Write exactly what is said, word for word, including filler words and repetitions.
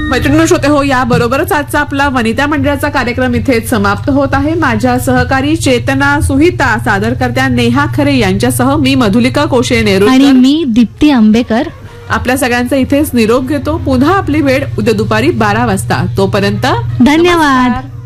मैत्रिणी श्रोते हो, या बरोबरच आजचा आपला वनिता मंडळाचा कार्यक्रम इथेच समाप्त होत आहे. माझ्या सहकारी चेतना सुहिता, सादरकर्त्या नेहा खरे यांच्यासह मी मधुलिका कोशे नेरुरकर आणि मी दीप्ती आंबेकर आपल्या सगळ्यांचा इथेच निरोप घेतो. पुन्हा आपली वेळ उद्या दुपारी बारा वाजता. तोपर्यंत धन्यवाद.